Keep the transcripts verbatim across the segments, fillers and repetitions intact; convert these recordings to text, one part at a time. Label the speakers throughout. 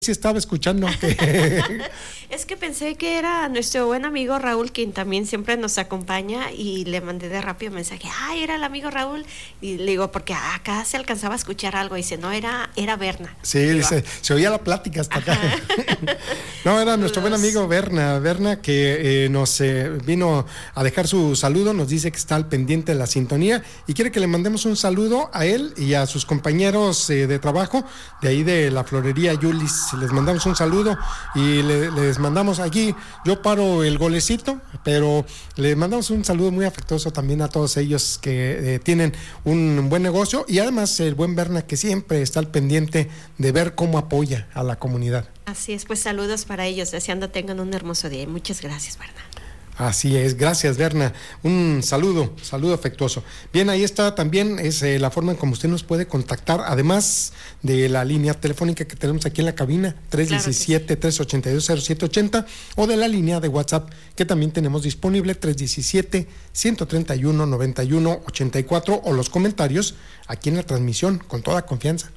Speaker 1: Sí estaba escuchando.
Speaker 2: Es que pensé que era nuestro buen amigo Raúl, quien también siempre nos acompaña, y le mandé de rápido mensaje, ay, era el amigo Raúl, y le digo, porque acá se alcanzaba a escuchar algo, y dice, no, era, era Berna.
Speaker 1: Sí, dice, se oía la plática hasta acá. No, era nuestro buen amigo Berna, Berna que eh, nos eh, vino a dejar su saludo, nos dice que está al pendiente de la sintonía y quiere que le mandemos un saludo a él y a sus compañeros eh, de trabajo de ahí de la florería Yulis. Les mandamos un saludo y le, les mandamos aquí, yo paro el golecito, pero les mandamos un saludo muy afectuoso también a todos ellos que eh, tienen un buen negocio y además el buen Berna que siempre está al pendiente de ver cómo apoya a la comunidad.
Speaker 2: Así es, pues saludos para ellos, deseando tengan un hermoso día y muchas gracias, Berna.
Speaker 1: Así es, gracias Berna, un saludo, saludo afectuoso. Bien, ahí está también, es eh, la forma en como usted nos puede contactar, además de la línea telefónica que tenemos aquí en la cabina, tres uno siete, tres ocho dos, cero siete ocho cero, o de la línea de WhatsApp que también tenemos disponible, tres uno siete, uno tres uno, nueve uno ocho cuatro, o los comentarios aquí en la transmisión, con toda confianza.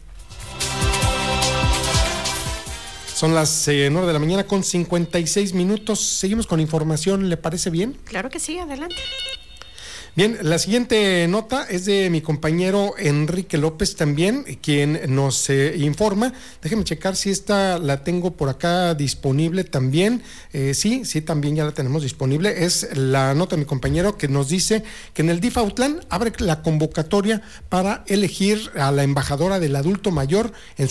Speaker 1: Son las eh, nueve de la mañana con cincuenta y seis minutos. Seguimos con información, ¿le parece bien?
Speaker 2: Claro que sí, adelante.
Speaker 1: Bien, la siguiente nota es de mi compañero Enrique López también, quien nos eh, informa. Déjeme checar si esta la tengo por acá disponible también. Eh, sí, sí, también ya la tenemos disponible. Es la nota de mi compañero que nos dice que en el D I F Autlán abre la convocatoria para elegir a la embajadora del adulto mayor en